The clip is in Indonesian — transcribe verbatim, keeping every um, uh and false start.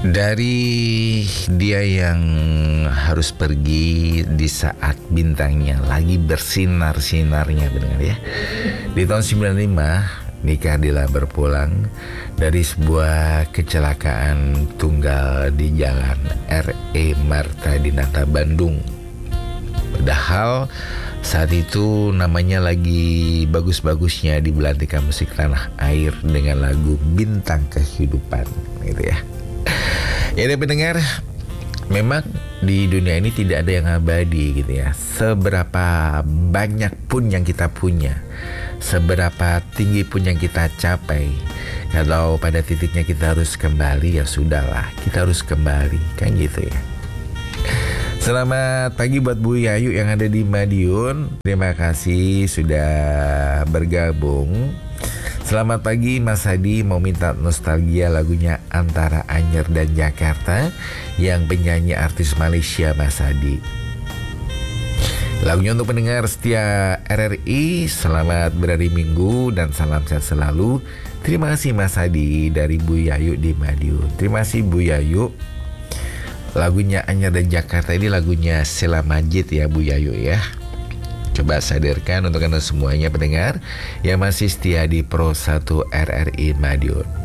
Dari dia yang harus pergi di saat bintangnya lagi bersinar-sinarnya, benar ya. Di tahun sembilan puluh lima, Nika Ardila berpulang dari sebuah kecelakaan tunggal di jalan R E Marta Dinata, Bandung. Padahal saat itu namanya lagi bagus-bagusnya di belantika musik tanah air dengan lagu Bintang Kehidupan, gitu ya. Ya, pendengar, memang di dunia ini tidak ada yang abadi, gitu ya. Seberapa banyak pun yang kita punya, seberapa tinggi pun yang kita capai, kalau pada titiknya kita harus kembali, ya sudahlah, kita harus kembali, kan gitu ya. Selamat pagi buat Bu Yayu yang ada di Madiun. Terima kasih sudah bergabung. Selamat pagi Mas Hadi, mau minta nostalgia lagunya Antara Anyer dan Jakarta yang penyanyi artis Malaysia Mas Hadi. Lagunya untuk pendengar setia R R I. Selamat berhari Minggu dan salam sehat selalu. Terima kasih Mas Hadi dari Bu Yayu di Madiun. Terima kasih Bu Yayu. Lagunya Anyer dan Jakarta ini lagunya Sheila Majid ya Bu Yayu ya. Coba sadarkan untuk Anda semuanya pendengar yang masih setia di Pro satu R R I Madiun.